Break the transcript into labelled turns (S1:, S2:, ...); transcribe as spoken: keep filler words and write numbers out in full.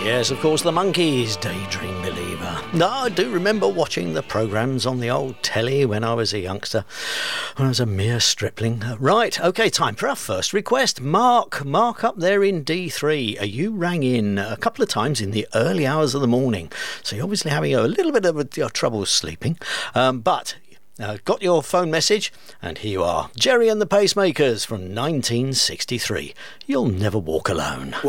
S1: Yes, of course, the Monkees, Daydream Believer. No, I do remember watching the programmes on the old telly when I was a youngster, when I was a mere stripling. Right, OK, time for our first request. Mark, Mark up there in D three. You rang in a couple of times in the early hours of the morning, so you're obviously having a little bit of a, a trouble sleeping, um, but... Uh, got your phone message, and here you are. Gerry and the Pacemakers from nineteen sixty-three. You'll Never Walk Alone.